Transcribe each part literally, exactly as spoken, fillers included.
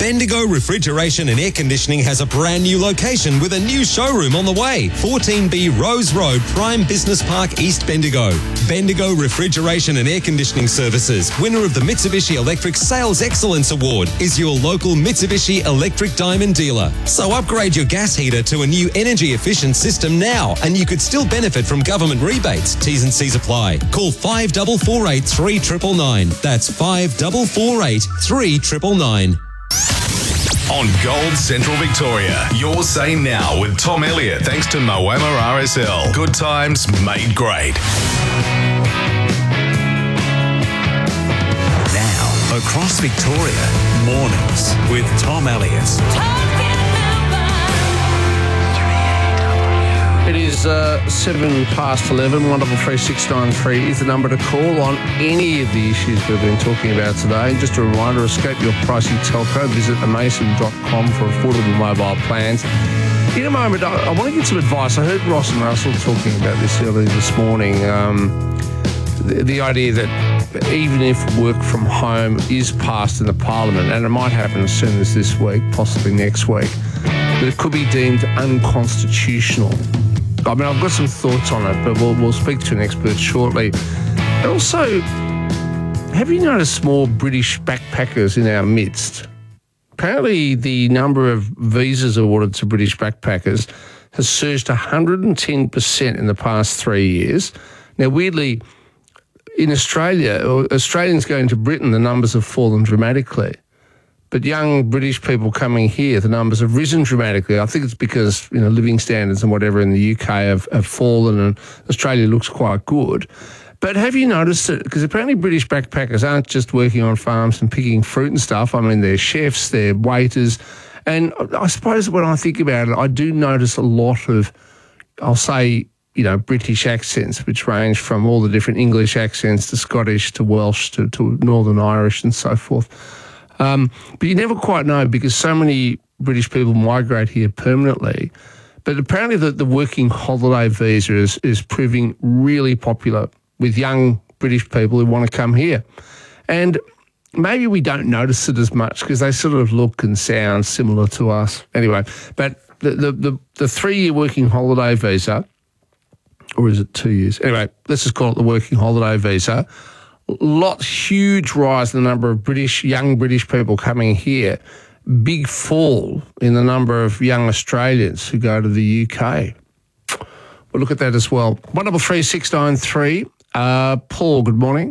Bendigo Refrigeration and Air Conditioning has a brand new location with a new showroom on the way. fourteen B Rose Road, Prime Business Park, East Bendigo. Bendigo Refrigeration and Air Conditioning Services, winner of the Mitsubishi Electric Sales Excellence Award, is your local Mitsubishi Electric Diamond dealer. So upgrade your gas heater to a new energy efficient system now, and you could still benefit from government rebates. T's and C's apply. Call five four four eight, three nine nine nine. That's five four four eight, three nine nine nine. On Gold Central Victoria, your say now with Tom Elliott, thanks to Moama R S L. Good times made great. Now, across Victoria, mornings with Tom Elliott. It is uh, seven past eleven. one double three six nine three is the number to call on any of the issues we've been talking about today. And just a reminder, escape your pricey telco. Visit amason dot com for affordable mobile plans. In a moment, I, I want to get some advice. I heard Ross and Russell talking about this earlier this morning. Um, the, the idea that even if work from home is passed in the Parliament, and it might happen as soon as this week, possibly next week, that it could be deemed unconstitutional. I mean, I've got some thoughts on it, but we'll, we'll speak to an expert shortly. And also, have you noticed more British backpackers in our midst? Apparently, the number of visas awarded to British backpackers has surged one hundred ten percent in the past three years. Now, weirdly, in Australia, or Australians going to Britain, the numbers have fallen dramatically. But young British people coming here, the numbers have risen dramatically. I think it's because, you know, living standards and whatever in the U K have, have fallen and Australia looks quite good. But have you noticed it? Because apparently British backpackers aren't just working on farms and picking fruit and stuff. I mean, they're chefs, they're waiters. And I suppose when I think about it, I do notice a lot of, I'll say, you know, British accents, which range from all the different English accents to Scottish to Welsh to, to Northern Irish and so forth. Um, but you never quite know because so many British people migrate here permanently. But apparently the, the working holiday visa is, is proving really popular with young British people who want to come here. And maybe we don't notice it as much because they sort of look and sound similar to us. Anyway, but the, the, the, the three-year working holiday visa, or is it two years? Anyway, let's just call it the working holiday visa. Lot huge rise in the number of British, young British people coming here. Big fall in the number of young Australians who go to the U K. We'll look at that as well. one double three six nine three. Uh, Paul, good morning.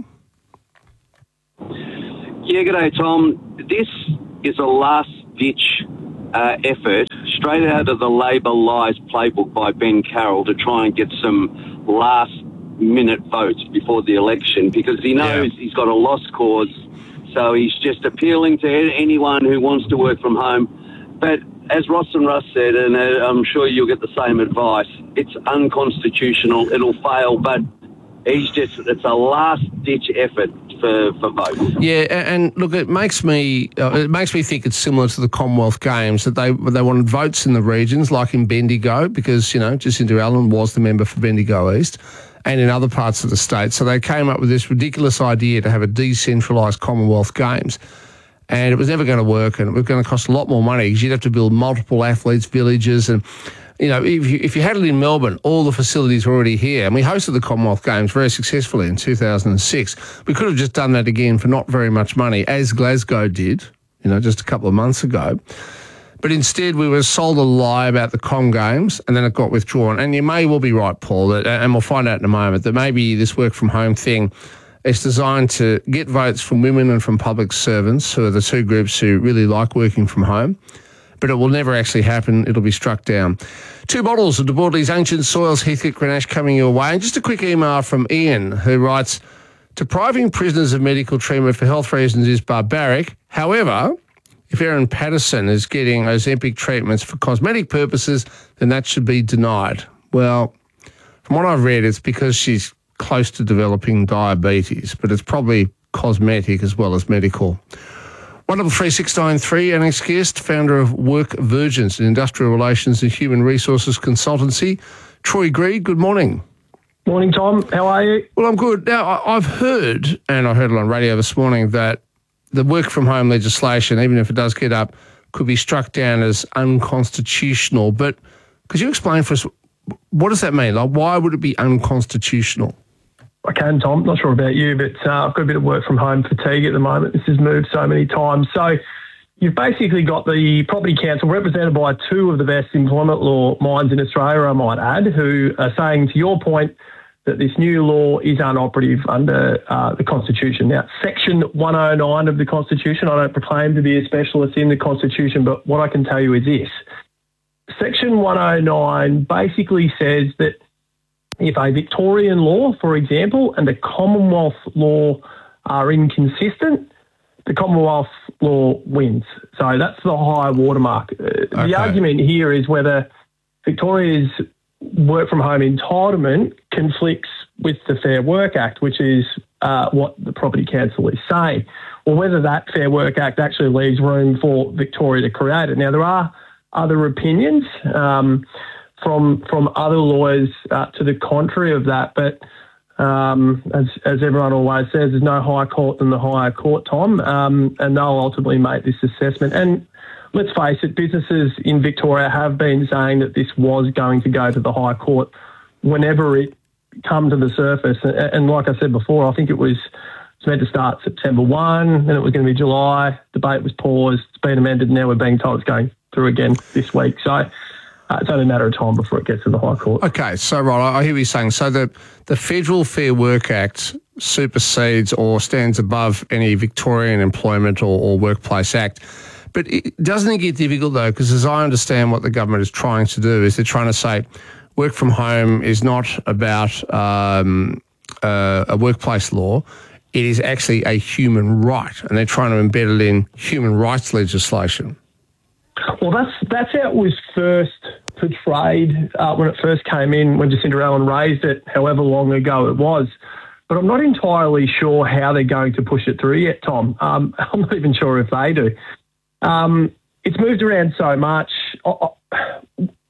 Yeah, g'day, Tom. This is a last-ditch uh, effort straight out of the Labor Lies playbook by Ben Carroll to try and get some last minute votes before the election because he knows yeah. he's got a lost cause, so he's just appealing to anyone who wants to work from home. But as Ross and Russ said, and I'm sure you'll get the same advice, it's unconstitutional, it'll fail, but he's just, it's a last-ditch effort for, for votes. Yeah, and look, it makes me uh, it makes me think it's similar to the Commonwealth Games, that they they wanted votes in the regions, like in Bendigo, because, you know, Jacinta Allen was the member for Bendigo East, and in other parts of the state. So they came up with this ridiculous idea to have a decentralised Commonwealth Games. And it was never going to work, and it was going to cost a lot more money because you'd have to build multiple athletes' villages. And, you know, if you, if you had it in Melbourne, all the facilities were already here. And we hosted the Commonwealth Games very successfully in two thousand six. We could have just done that again for not very much money, as Glasgow did, you know, just a couple of months ago. But instead, we were sold a lie about the Com Games, and then it got withdrawn. And you may well be right, Paul, that, and we'll find out in a moment, that maybe this work from home thing is designed to get votes from women and from public servants, who are the two groups who really like working from home. But it will never actually happen. It'll be struck down. Two bottles of De Bortley's Ancient Soils Heathcote Grenache coming your way. And just a quick email from Ian, who writes, depriving prisoners of medical treatment for health reasons is barbaric. However, if Erin Patterson is getting Ozempic treatments for cosmetic purposes, then that should be denied. Well, from what I've read, it's because she's close to developing diabetes, but it's probably cosmetic as well as medical. one double three six nine three, our next guest, founder of Work Virgins, an industrial relations and human resources consultancy, Troy Greig. Good morning. Morning, Tom. How are you? Well, I'm good. Now, I've heard, and I heard it on radio this morning, that the work from home legislation, even if it does get up, could be struck down as unconstitutional. But could you explain for us, what does that mean? Like, why would it be unconstitutional? I can, Tom. Not sure about you, but uh, I've got a bit of work from home fatigue at the moment. This has moved so many times. So you've basically got the Property Council represented by two of the best employment law minds in Australia, I might add, who are saying, to your point, that this new law is unoperative under uh, the Constitution. Now, Section one oh nine of the Constitution, I don't proclaim to be a specialist in the Constitution, but what I can tell you is this. Section one oh nine basically says that if a Victorian law, for example, and a Commonwealth law are inconsistent, the Commonwealth law wins. So that's the high watermark. Uh, Okay. The argument here is whether Victoria's work from home entitlement conflicts with the Fair Work Act, which is uh, what the Property Council is saying, or whether that Fair Work Act actually leaves room for Victoria to create it. Now, there are other opinions um, from from other lawyers uh, to the contrary of that, but um, as, as everyone always says, there's no higher court than the higher court, Tom, um, and they'll ultimately make this assessment. And let's face it, businesses in Victoria have been saying that this was going to go to the High Court whenever it come to the surface. And, and like I said before, I think it was, it was meant to start September first, then it was going to be July, debate was paused, it's been amended, and now we're being told it's going through again this week. So uh, it's only a matter of time before it gets to the High Court. Okay, so right, I hear what you're saying. So the, the Federal Fair Work Act supersedes or stands above any Victorian Employment or, or Workplace Act. But it, doesn't it get difficult, though, because as I understand what the government is trying to do is they're trying to say work from home is not about um, uh, a workplace law. It is actually a human right, and they're trying to embed it in human rights legislation. Well, that's that's how it was first portrayed uh, when it first came in, when Jacinda Allen raised it, however long ago it was. But I'm not entirely sure how they're going to push it through yet, Tom. Um, I'm not even sure if they do. Um, it's moved around so much. I, I,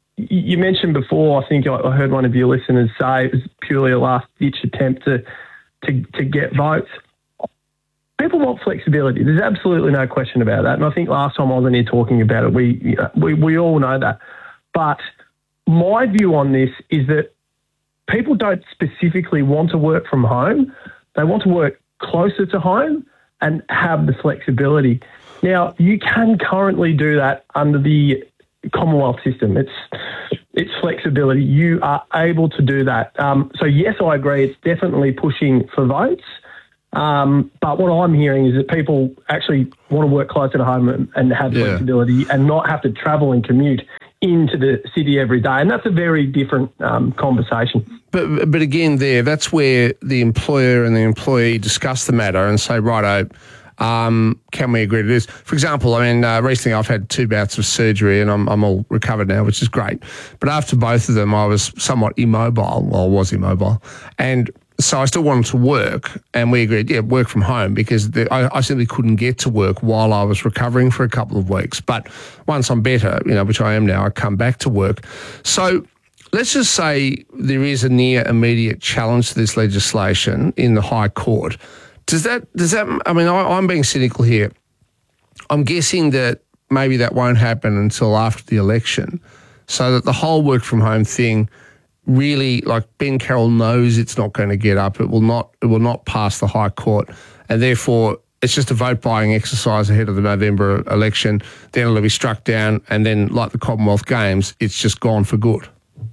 you mentioned before, I think I, I heard one of your listeners say it was purely a last-ditch attempt to, to, to get votes. People want flexibility. There's absolutely no question about that. And I think last time I was in here talking about it, we, you know, we, we all know that. But my view on this is that people don't specifically want to work from home. They want to work closer to home and have the flexibility. Now, you can currently do that under the Commonwealth system. It's it's flexibility. You are able to do that. Um, so, yes, I agree, it's definitely pushing for votes. Um, but what I'm hearing is that people actually want to work closer to home and, and have Yeah. flexibility and not have to travel and commute into the city every day. And that's a very different um, conversation. But but again, there, that's where the employer and the employee discuss the matter and say, righto, um, can we agree to this? For example, I mean, uh, recently I've had two bouts of surgery and I'm, I'm all recovered now, which is great. But after both of them, I was somewhat immobile. Well, I was immobile. And so I still wanted to work, and we agreed, yeah, work from home, because the, I, I simply couldn't get to work while I was recovering for a couple of weeks. But once I'm better, you know, which I am now, I come back to work. So let's just say there is a near immediate challenge to this legislation in the High Court. Does that, does that, I mean, I, I'm being cynical here. I'm guessing that maybe that won't happen until after the election, so that the whole work from home thing really, like Ben Carroll knows it's not going to get up. It will not, it will not pass the High Court, and therefore it's just a vote buying exercise ahead of the November election. Then it'll be struck down, and then, like the Commonwealth Games, it's just gone for good.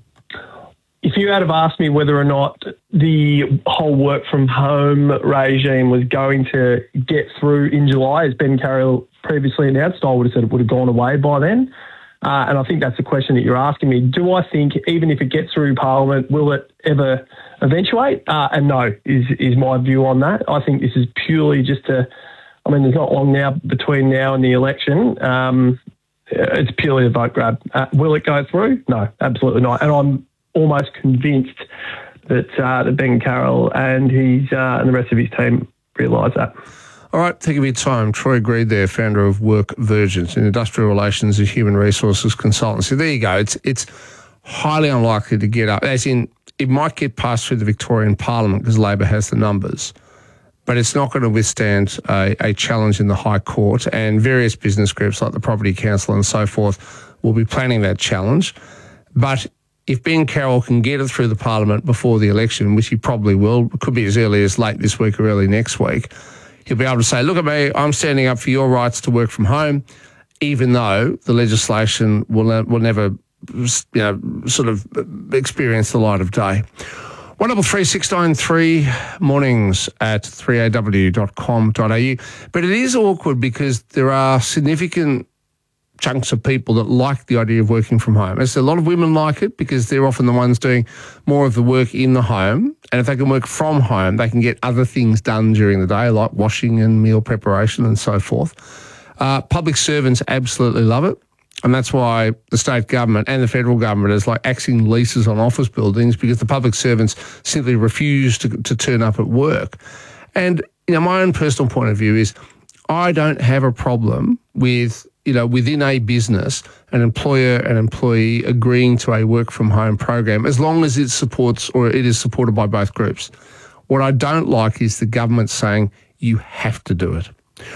If you had have asked me whether or not the whole work from home regime was going to get through in July, as Ben Carroll previously announced, I would have said it would have gone away by then. Uh, and I think that's the question that you're asking me. Do I think even if it gets through Parliament, will it ever eventuate? Uh, and no, is is my view on that. I think this is purely just a, I mean, there's not long now between now and the election. Um, it's purely a vote grab. Uh, will it go through? No, absolutely not. And I'm almost convinced that, uh, that Ben Carroll and his uh, and the rest of his team realise that. All right, thank you for your time. Troy Greed there, founder of Work Virgins, an industrial relations and human resources consultancy. There you go. It's it's highly unlikely to get up, as in it might get passed through the Victorian Parliament because Labor has the numbers. but it's not going to withstand a, a challenge in the High Court, and various business groups like the Property Council and so forth will be planning that challenge. But if Ben Carroll can get it through the Parliament before the election, which he probably will, it could be as early as late this week or early next week, he'll be able to say, look at me, I'm standing up for your rights to work from home, even though the legislation will will never, you know, sort of experience the light of day. one double three six nine three mornings at three a w dot com dot a u. But it is awkward because there are significant chunks of people that like the idea of working from home. As a lot of women like it because they're often the ones doing more of the work in the home. And if they can work from home, they can get other things done during the day, like washing and meal preparation and so forth. Uh, public servants absolutely love it. And that's why the state government and the federal government is like axing leases on office buildings, because the public servants simply refuse to, to turn up at work. And, you know, my own personal point of view is I don't have a problem with, you know, within a business, an employer and employee agreeing to a work from home program, as long as it supports or it is supported by both groups. What I don't like is the government saying you have to do it.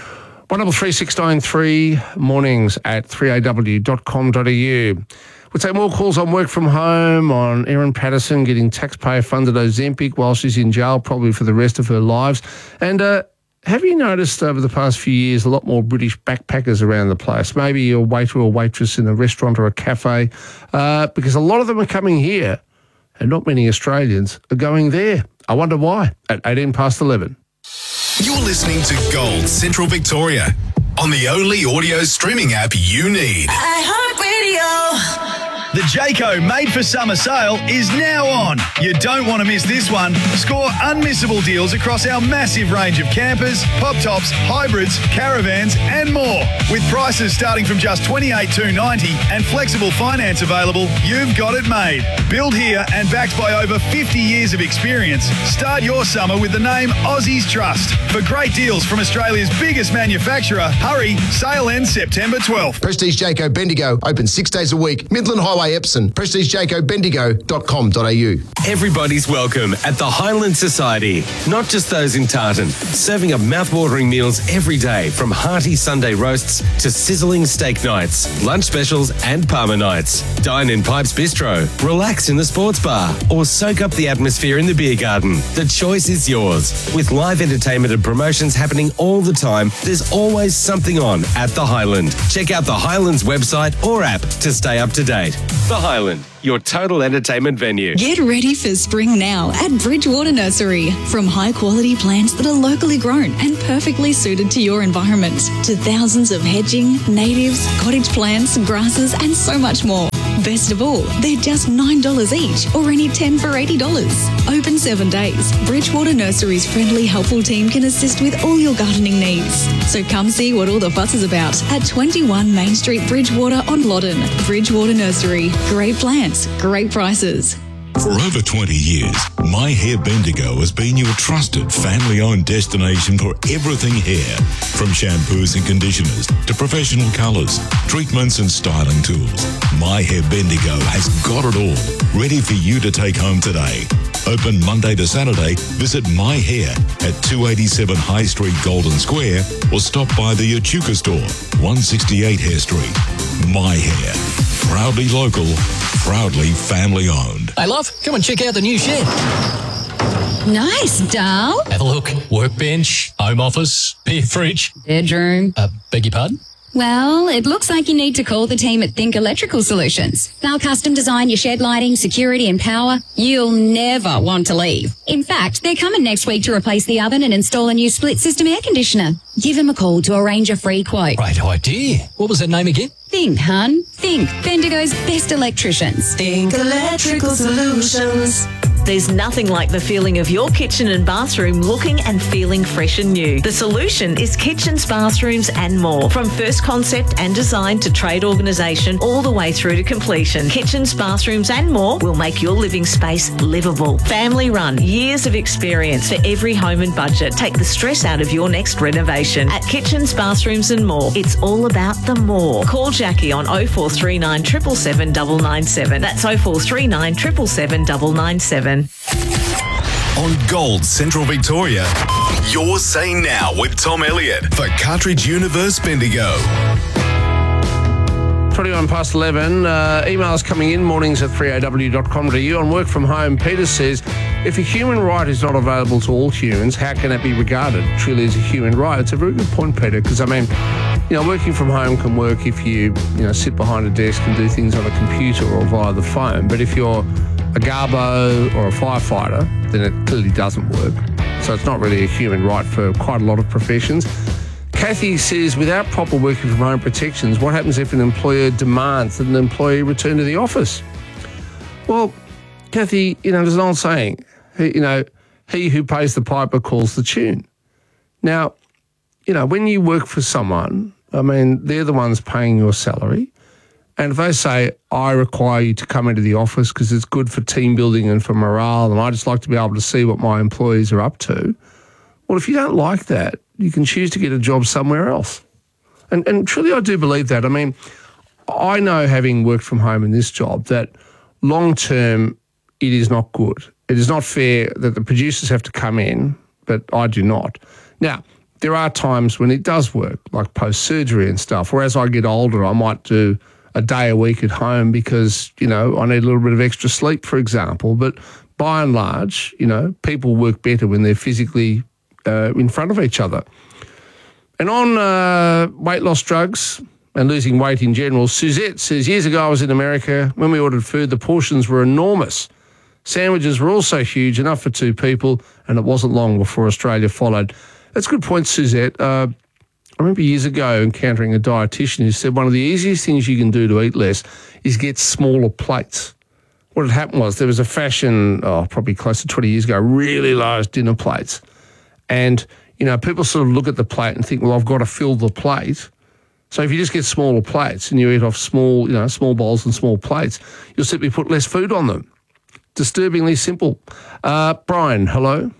one double three six nine three mornings at three a w dot com dot a u. We'll take more calls on work from home, on Erin Patterson getting taxpayer-funded Ozempic while she's in jail, probably for the rest of her lives. And uh, have you noticed over the past few years a lot more British backpackers around the place? Maybe you're a waiter or waitress in a restaurant or a cafe, uh, because a lot of them are coming here and not many Australians are going there. I wonder why at eighteen past eleven. You're listening to Gold Central Victoria on the only audio streaming app you need. iHeartRadio. The Jayco Made for Summer sale is now on. You don't want to miss this one. Score unmissable deals across our massive range of campers, pop tops, hybrids, caravans and more. With prices starting from just twenty-eight thousand two hundred ninety dollars and flexible finance available, you've got it made. Built here and backed by over fifty years of experience. Start your summer with the name Aussies Trust. For great deals from Australia's biggest manufacturer, hurry, sale ends September twelfth. Prestige Jayco Bendigo, open six days a week. Midland Highway Epsom, prestige jayco bendigo dot com dot a u. Everybody's welcome at the Highland Society. Not just those in Tartan. Serving up mouth-watering meals every day, from hearty Sunday roasts to sizzling steak nights, lunch specials and Parma nights. Dine in Pipes Bistro, relax in the sports bar, or soak up the atmosphere in the beer garden. The choice is yours. With live entertainment and promotions happening all the time, there's always something on at the Highland. Check out the Highlands website or app to stay up to date. The Highland, your total entertainment venue. Get ready for spring now at Bridgewater Nursery. From high-quality plants that are locally grown and perfectly suited to your environment, to thousands of hedging, natives, cottage plants, grasses, and so much more. Best of all, they're just nine dollars each, or only ten dollars for eighty dollars. Open seven days. Bridgewater Nursery's friendly, helpful team can assist with all your gardening needs. So come see what all the fuss is about at twenty-one Main Street, Bridgewater on Loddon. Bridgewater Nursery. Great plants, great prices. For over twenty years, My Hair Bendigo has been your trusted family-owned destination for everything hair. From shampoos and conditioners to professional colours, treatments and styling tools, My Hair Bendigo has got it all, ready for you to take home today. Open Monday to Saturday. Visit My Hair at two eighty-seven High Street, Golden Square, or stop by the Echuca store, one sixty-eight Hare Street. My Hair. Proudly local, proudly family-owned. Hey, love, come and check out the new shed. Nice, doll. Have a look. Workbench, home office, beer fridge. Bedroom. Uh, beg your pardon? Well, it looks like you need to call the team at Think Electrical Solutions. They'll custom design your shed lighting, security and power. You'll never want to leave. In fact, they're coming next week to replace the oven and install a new split system air conditioner. Give them a call to arrange a free quote. Great idea. What was that name again? Think, hun. Think. Bendigo's best electricians. Think Electrical Solutions. There's nothing like the feeling of your kitchen and bathroom looking and feeling fresh and new. The solution is kitchens, bathrooms and more. From first concept and design to trade organisation all the way through to completion. Kitchens, bathrooms and more will make your living space livable. Family run, years of experience for every home and budget. Take the stress out of your next renovation. At Kitchens, Bathrooms and More, it's all about the more. Call Jackie on oh four three nine, seven seven seven, nine nine seven. That's oh four three nine, seven seven seven, nine nine seven. On Gold Central Victoria, Your Say Now with Tom Elliott for Cartridge Universe Bendigo. twenty-one past eleven. Uh, emails coming in, mornings at three a w dot com dot a u. On work from home, Peter says, if a human right is not available to all humans, how can it be regarded truly as a human right? It's a very good point, Peter, because, I mean, you know, working from home can work if you, you know, sit behind a desk and do things on a computer or via the phone. But if you're a garbo or a firefighter, then it clearly doesn't work. So it's not really a human right for quite a lot of professions. Kathy says, without proper working from home protections, what happens if an employer demands that an employee return to the office? Well, Kathy, you know, there's an old saying, you know, he who pays the piper calls the tune. Now, you know, when you work for someone, I mean, they're the ones paying your salary. And if they say, I require you to come into the office because it's good for team building and for morale, and I just like to be able to see what my employees are up to, well, if you don't like that, you can choose to get a job somewhere else. And, and truly, I do believe that. I mean, I know, having worked from home in this job, that long-term it is not good. It is not fair that the producers have to come in, but I do not. Now, there are times when it does work, like post-surgery and stuff, where as I get older, I might do a day a week at home because, you know, I need a little bit of extra sleep, for example. But by and large, you know, people work better when they're physically uh, in front of each other. And on uh, weight loss drugs and losing weight in general, Suzette says, years ago I was in America. When we ordered food, the portions were enormous. Sandwiches were also huge, enough for two people, and it wasn't long before Australia followed. That's a good point, Suzette. Uh, I remember years ago encountering a dietitian who said one of the easiest things you can do to eat less is get smaller plates. What had happened was there was a fashion, oh, probably close to twenty years ago, really large dinner plates. And, you know, people sort of look at the plate and think, well, I've got to fill the plate. So if you just get smaller plates and you eat off small, you know, small bowls and small plates, you'll simply put less food on them. Disturbingly simple. Uh, Brian, hello.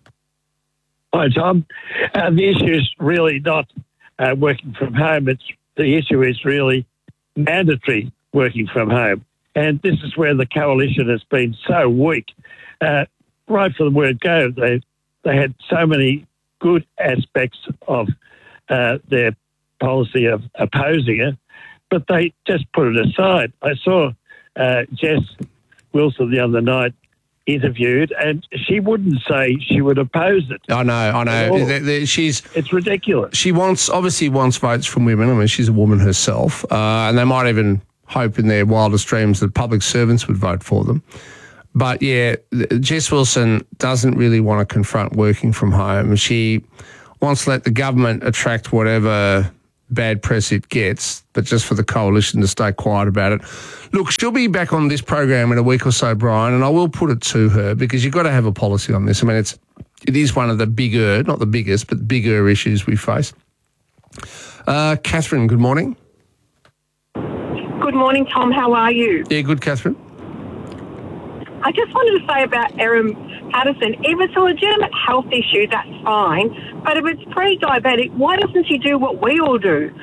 Hi, Tom. Uh, the issue is really not uh, working from home. It's the issue is really mandatory working from home. And this is where the coalition has been so weak. Uh, right from the word go, they they had so many good aspects of uh, their policy of opposing it, but they just put it aside. I saw uh, Jess Wilson the other night interviewed, and she wouldn't say she would oppose it. I know, I know. The, the, she's it's ridiculous. She wants obviously wants votes from women. I mean, she's a woman herself, uh, and they might even hope in their wildest dreams that public servants would vote for them. But yeah, Jess Wilson doesn't really want to confront working from home. She wants to let the government attract whatever bad press it gets, but just for the coalition to stay quiet about it. Look, she'll be back on this program in a week or so, Brian, and I will put it to her because you've got to have a policy on this. I mean, it's it is one of the bigger, not the biggest, but bigger issues we face. Uh, Catherine, good morning. Good morning, Tom. How are you? Yeah, good, Catherine. I just wanted to say about Erin Patterson, if it's a legitimate health issue, that's fine. But if it's pre-diabetic, why doesn't she do what we all do?